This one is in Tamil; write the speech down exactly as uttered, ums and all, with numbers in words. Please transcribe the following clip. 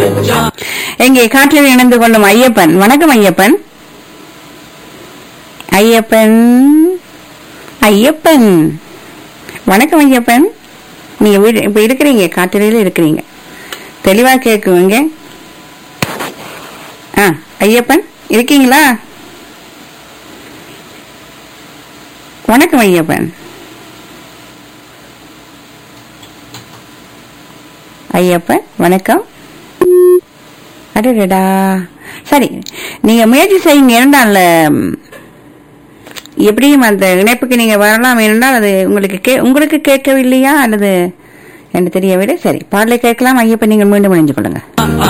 எங்கே காற்றில் இணைந்து கொள்ளும் ஐயப்பன். வணக்கம் ஐயப்பன். ஐயப்பன் ஐயப்பன் வணக்கம் ஐயப்பன். நீங்க வீடு இப்ப இருக்கிறீங்க, காற்றில இருக்கிறீங்க, தெளிவா கேக்குவீங்க. ஆ ஐயப்பன் இருக்கீங்களா? வணக்கம் ஐயப்பன். ஐயப்பன் வணக்கம். அடடா, சரி, நீங்க முயற்சி செய்யுங்க. இரண்டால எப்படியும் அந்த இணைப்புக்கு நீங்க வரலாம் என்றால் அது உங்களுக்கு கே உங்களுக்கு கேட்கவில்லையா அல்லது என்று தெரியவில்லை. சரி, பாடலை கேட்கலாம் ஐயப்பன். நீங்கள் மீண்டும் இணைஞ்சு கொள்ளுங்க.